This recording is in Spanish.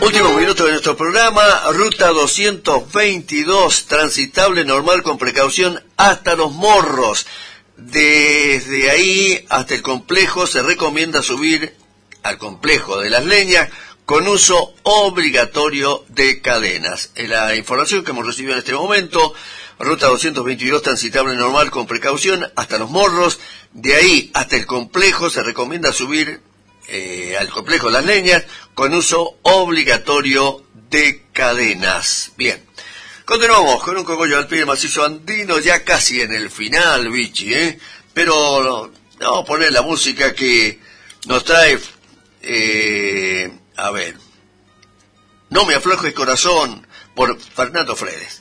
Último minuto de nuestro programa, ruta 222, transitable normal con precaución hasta Los Morros. Desde ahí hasta el complejo se recomienda subir al complejo de Las Leñas con uso obligatorio de cadenas. Es la información que hemos recibido en este momento. Ruta 222, transitable normal con precaución hasta Los Morros. De ahí hasta el complejo se recomienda subir al complejo de Las Leñas con uso obligatorio de cadenas. Bien, continuamos con un cogollo al pie macizo andino, ya casi en el final, Vichy, pero vamos a poner la música que nos trae, a ver, No me afloje el corazón, por Fernando Fredes.